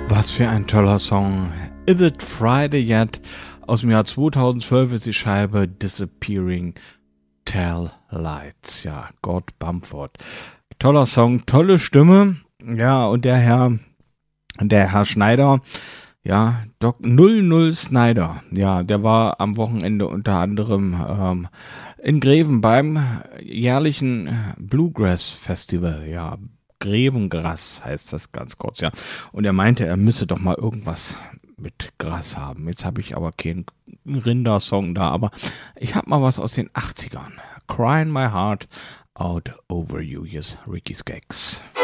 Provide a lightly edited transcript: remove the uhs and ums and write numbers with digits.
Was für ein toller Song. Is It Friday Yet? Aus dem Jahr 2012 ist die Scheibe Disappearing Tail Lights. Ja, Gord Bamford. Toller Song, tolle Stimme. Ja, und der Herr Schneider, ja, Doc 00 Snyder. Ja, der war am Wochenende unter anderem in Greven beim jährlichen Bluegrass Festival. Ja, Grevengras heißt das ganz kurz, ja. Und er meinte, er müsse doch mal irgendwas mit Gras haben. Jetzt habe ich aber keinen Rindersong da, aber ich habe mal was aus den 80ern. Crying My Heart Out Over You. Hier ist Ricky Skaggs.